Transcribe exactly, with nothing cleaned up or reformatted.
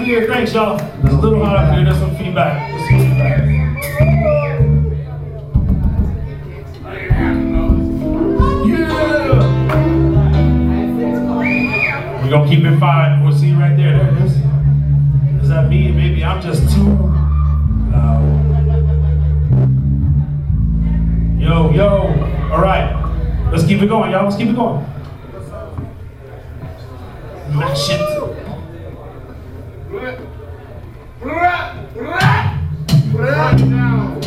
here. Thanks, y'all. It's a little hot up here. There's some feedback. There's some feedback. Yeah! We're gonna keep it fine. We'll see you right there. There it is. Is that me? Maybe I'm just too loud. Yo, yo. All right. Let's keep it going, y'all. Let's keep it going. Mash it. Right now.